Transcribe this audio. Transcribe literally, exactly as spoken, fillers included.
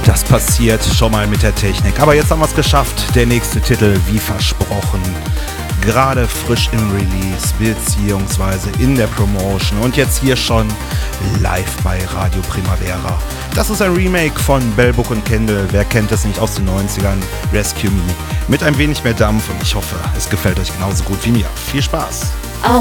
Das passiert schon mal mit der Technik. Aber jetzt haben wir es geschafft. Der nächste Titel, wie versprochen, gerade frisch im Release beziehungsweise in der Promotion und jetzt hier schon live bei Radio Primavera. Das ist ein Remake von Bell, Book und Candle. Wer kennt es nicht aus den neunzigern? Rescue Me. Mit ein wenig mehr Dampf und ich hoffe, es gefällt euch genauso gut wie mir. Viel Spaß!